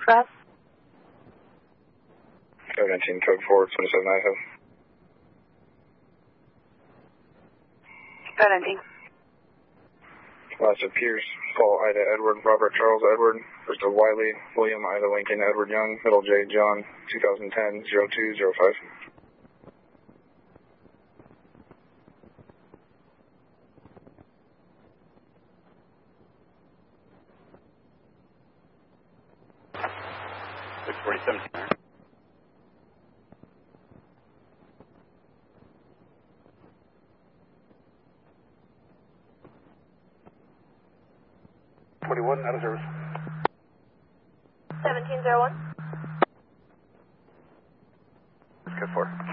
Rob? 719, code 4, 27 Idaho. 719. Lots of Pierce, Paul, Ida, Edward, Robert, Charles, Edward. First of Wiley, William, Ida, Lincoln, Edward, Young. Middle J, John, 2010, 0205. Out of service. 1701. Code 4.